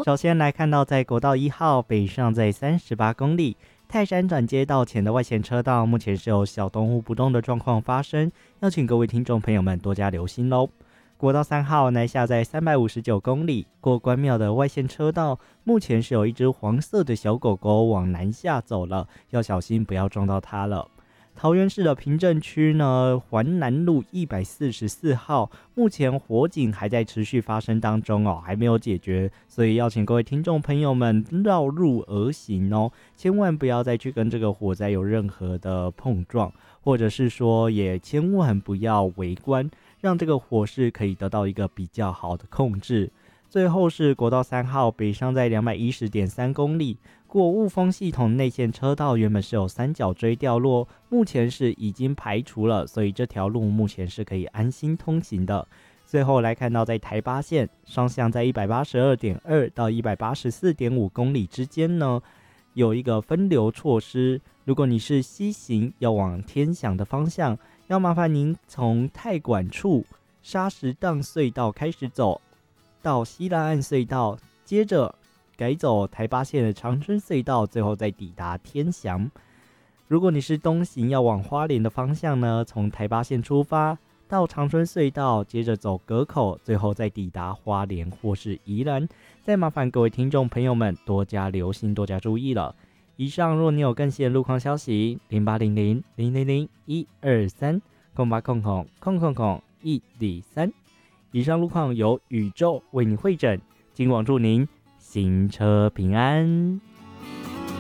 首先来看到在国道1号北上在38公里，泰山转接道前的外线车道，目前是有小动物不动的状况发生，要请各位听众朋友们多加留心喽。国道3号南下在359公里，过关庙的外线车道，目前是有一只黄色的小狗狗往南下走了，要小心不要撞到它了。桃园市的平镇区呢，环南路144号，目前火警还在持续发生当中哦，还没有解决，所以要请各位听众朋友们绕路而行哦，千万不要再去跟这个火灾有任何的碰撞，或者是说也千万不要围观，让这个火势可以得到一个比较好的控制。最后是国道3号北上在210.3公里，过雾峰系统内线车道原本是有三角锥掉落，目前是已经排除了，所以这条路目前是可以安心通行的。最后来看到在台八线双向在 182.2 到 184.5 公里之间呢，有一个分流措施，如果你是西行要往天祥的方向，要麻烦您从太管处沙石荡隧道开始走到西拉岸隧道，接着改走台八线的长春隧道，最后再抵达天祥。如果你是东行要往花莲的方向呢，从台八线出发到长春隧道，接着走隔口，最后再抵达花莲或是宜兰。再麻烦各位听众朋友们多加留心，多加注意了。以上若你有更新的路况消息，0800-000-123 0800-123。以上路况由宇宙为你汇整，今晚祝您行车平安。